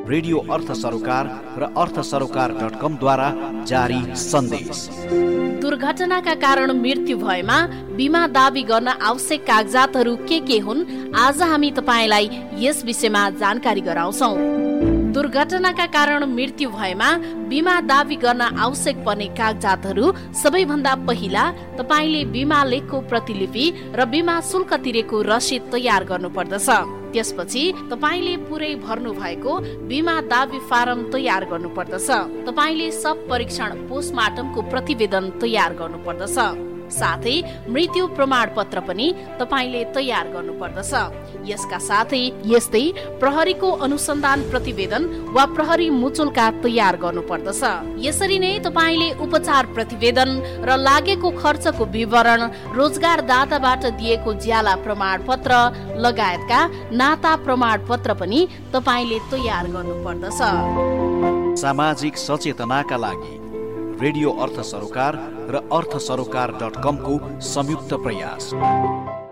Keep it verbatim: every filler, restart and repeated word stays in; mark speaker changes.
Speaker 1: Radio अर्थ सरोकार र अर्थ सरोकार डट कम द्वारा जारी सन्देश।
Speaker 2: दुर्घटनाका कारण मृत्यु भएमा बिमा दावी गर्न आवश्यक कागजातहरू के के हुन्, आज हामी तपाईलाई यस विषयमा जानकारी गराउँछौं। दुर्घटनाका कारण मृत्यु भएमा बिमा दावी गर्न आवश्यक पर्ने कागजातहरू सबैभन्दा पहिला तपाईले बिमा लेखको प्रतिलिपि र बिमा शुल्क तिरेको रसिद तयार गर्नुपर्दछ। त्यसपछि तपाईले पुरै भर्नु भएको बिमा दावी फारम तयार गर्नुपर्दछ। तपाईले सब परीक्षण पोस्टमार्टमको प्रतिवेदन तयार गर्नुपर्दछ। साथै मृत्यु प्रमाण पत्र पनि तपाईले तयार गर्नुपर्दछ। यसका साथै यस्तै प्रहरीको अनुसन्धान प्रतिवेदन वा प्रहरी मुचुल्का तयार गर्नुपर्दछ। यसरी नै तपाईले उपचार प्रतिवेदन र लागेको खर्चको विवरण, रोजगारदाताबाट दिएको ज्याला प्रमाण पत्र लगायतका नाता प्रमाण पत्र पनि तपाईले तयार गर्नुपर्दछ।
Speaker 1: सामाजिक सचेतनाका लागि रेडियो अर्थ सरोकार र अर्थ सरोकार डट कम को संयुक्त प्रयास।